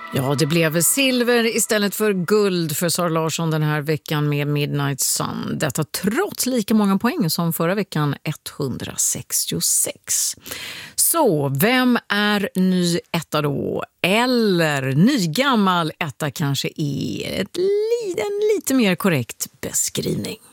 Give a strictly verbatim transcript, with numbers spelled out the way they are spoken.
Ja, det blev silver istället för guld för Sara Larsson den här veckan med Midnight Sun. Detta trots lika många poäng som förra veckan, etthundrasextiosex. Så, vem är ny etta då? Eller nygammal etta kanske är ett, en lite mer korrekt beskrivning.